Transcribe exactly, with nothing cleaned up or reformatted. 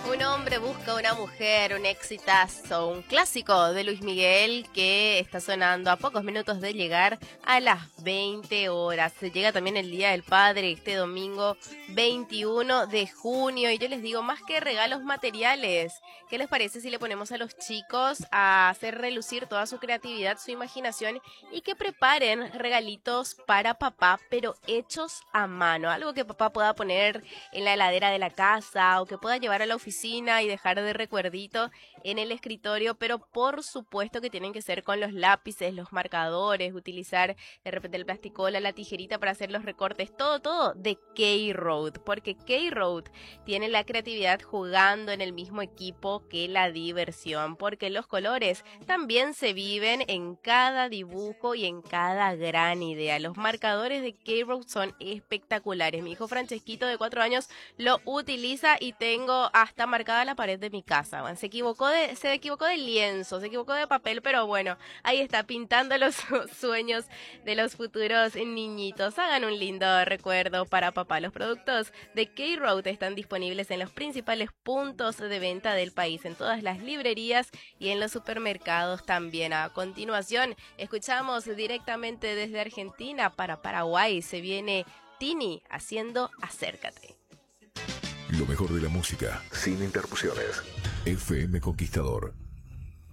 Un hombre busca una mujer, un exitazo, un clásico de Luis Miguel que está sonando a pocos minutos de llegar a las veinte horas. Se llega también el Día del Padre este domingo veintiuno de junio y yo les digo, más que regalos materiales, ¿qué les parece si le ponemos a los chicos a hacer relucir toda su creatividad, su imaginación y que preparen regalitos para papá, pero hechos a mano? Algo que papá pueda poner en la heladera de la casa o que pueda llevar a la oficina y dejar de recuerdito en el escritorio, pero por supuesto que tienen que ser con los lápices, los marcadores, utilizar de repente el plasticola, la tijerita para hacer los recortes, todo, todo de K-Road, porque K-Road tiene la creatividad jugando en el mismo equipo que la diversión, porque los colores también se viven en cada dibujo y en cada gran idea. Los marcadores de K-Road son espectaculares. Mi hijo Francesquito de cuatro años lo utiliza y tengo hasta marcada la pared de mi casa. Se equivocó de, se equivocó de lienzo, se equivocó de papel, pero bueno, ahí está pintando los sueños de los futuros niñitos. Hagan un lindo recuerdo para papá. Los productos de K-Road están disponibles en los principales puntos de venta del país, en todas las librerías y en los supermercados también. A continuación, escuchamos directamente desde Argentina para Paraguay. Se viene Tini haciendo Acércate. Lo mejor de la música, sin interrupciones. F M Conquistador.